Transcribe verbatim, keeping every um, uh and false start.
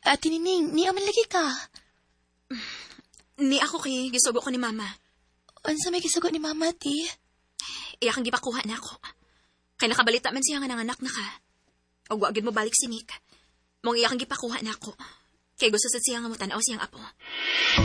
Ate Nining, ni aman lagi ka. Ni ako kay gisugo ko ni mama. Unsa may gisugo ni mama, ti? Iya kang gipakuha na ako. Kay nakabalita man siya nga nanganak na ka. O wagid mo balik si Nick. Mong iya kang gipakuha na ako. Kay gusto sa siya nga mo tanaw siyang apo.